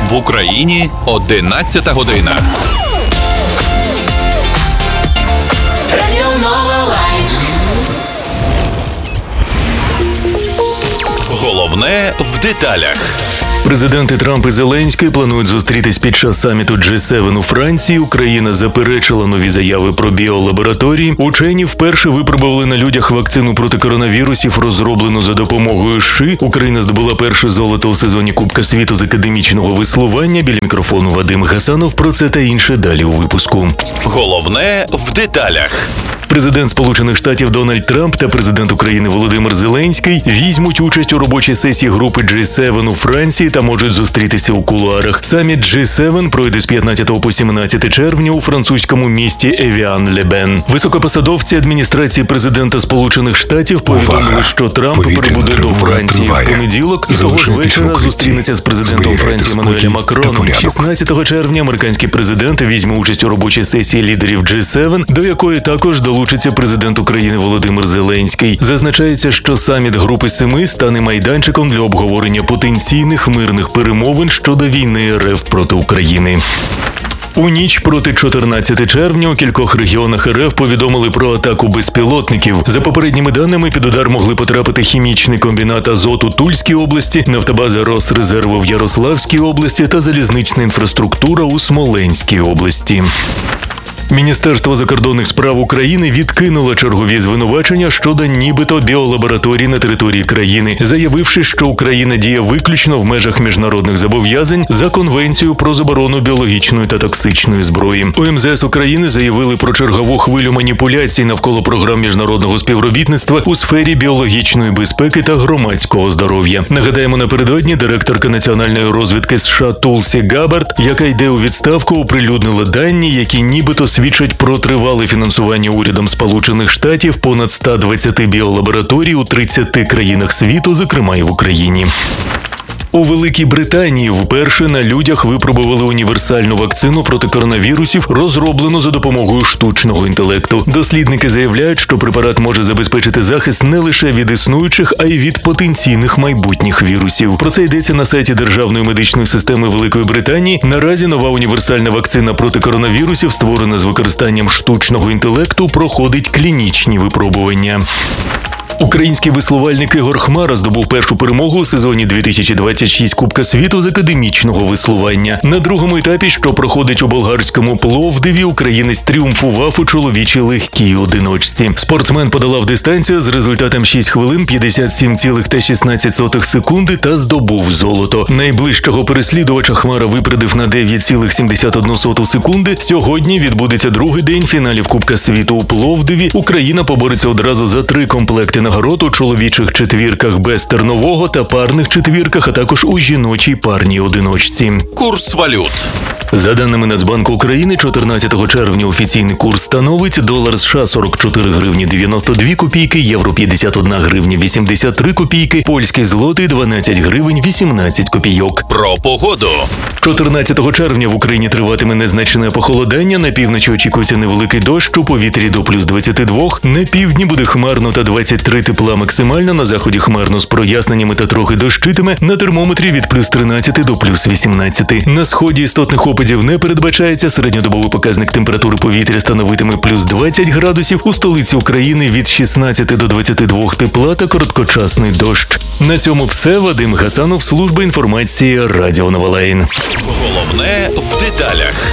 В Україні 11 година. Головне в деталях. Президенти Трамп і Зеленський планують зустрітись під час саміту G7 у Франції. Україна заперечила нові заяви про біолабораторії. Учені вперше випробували на людях вакцину проти коронавірусів, розроблену за допомогою США. Україна здобула перше золото у сезоні Кубка світу з академічного веслування. Біля мікрофону Вадим Гасанов. Про це та інше далі у випуску. Головне в деталях. Президент Сполучених Штатів Дональд Трамп та президент України Володимир Зеленський візьмуть участь у робочій сесії групи G7 у Франції та можуть зустрітися у кулуарах. Саміт G7 пройде з 15 по 17 червня у французькому місті Евіан-ле-Бен. Високопосадовці адміністрації президента Сполучених Штатів повідомили, що Трамп прибуде до Франції в понеділок і того ж вечора зустрінеться з президентом Франції Еммануелем Макроном. 16 червня американський президент візьме участь у робочій сесії лідерів G7, до якої також долучиться президент України Володимир Зеленський. Зазначається, що саміт Групи Семи стане майданчиком для обговорення потенційних мирних перемовин щодо війни РФ проти України. У ніч проти 14 червня у кількох регіонах РФ повідомили про атаку безпілотників. За попередніми даними, під удар могли потрапити хімічний комбінат «Азот» у Тульській області, нафтобаза «Росрезерву» в Ярославській області та залізнична інфраструктура у Смоленській області. Міністерство закордонних справ України відкинуло чергові звинувачення щодо нібито біолабораторій на території країни, заявивши, що Україна діє виключно в межах міжнародних зобов'язань за Конвенцією про заборону біологічної та токсичної зброї. У МЗС України заявили про чергову хвилю маніпуляцій навколо програм міжнародного співробітництва у сфері біологічної безпеки та громадського здоров'я. Нагадаємо, напередодні директорка національної розвідки США Тулсі Габбард, яка йде у відставку, оприлюднила дані, які нібито свідчать про тривале фінансування урядом Сполучених Штатів понад 120 біолабораторій у 30 країнах світу, зокрема і в Україні. У Великій Британії вперше на людях випробували універсальну вакцину проти коронавірусів, розроблену за допомогою штучного інтелекту. Дослідники заявляють, що препарат може забезпечити захист не лише від існуючих, а й від потенційних майбутніх вірусів. Про це йдеться на сайті Державної медичної системи Великої Британії. Наразі нова універсальна вакцина проти коронавірусів, створена з використанням штучного інтелекту, проходить клінічні випробування. Український веслувальник Ігор Хмара здобув першу перемогу у сезоні 2026 Кубка світу з академічного веслування. На другому етапі, що проходить у болгарському Пловдиві, українець тріумфував у чоловічій легкій одиночці. Спортсмен подолав дистанцію з результатом 6 хвилин 57,16 секунди та здобув золото. Найближчого переслідувача Хмара випередив на 9,71 секунди. Сьогодні відбудеться другий день фіналів Кубка світу у Пловдиві. Україна побореться одразу за 3 комплекти нагород у чоловічих четвірках без тернового та парних четвірках, а також у жіночій парній одиночці. Курс валют. За даними Нацбанку України, 14 червня офіційний курс становить долар США 44 гривні 92 копійки, євро 51 гривня 83 копійки, польський злотий 12 гривень 18 копійок. Про погоду. 14 червня в Україні триватиме незначне похолодання, на півночі очікується невеликий дощ, у повітрі до плюс 22, на півдні буде хмарно та 23 тепла максимально, на заході хмарно з проясненнями та трохи дощитиме, на термометрі від плюс 13 до плюс 18. На сході істотних опадів не передбачається, середньодобовий показник температури повітря становитиме плюс 20 градусів, у столиці України від 16 до 22 тепла та короткочасний дощ. На цьому все. Вадим Гасанов, служба інформації Радіо Новолайн. Головне в деталях.